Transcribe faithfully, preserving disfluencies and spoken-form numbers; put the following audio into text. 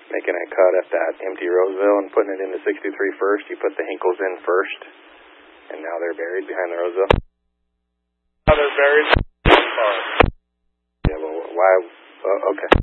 making a cut at that empty Roseville and putting it into sixty-three first. You put the Hinkles in first, and now they're buried behind the Roseville. Now they're buried. Yeah, well, why? Uh, okay.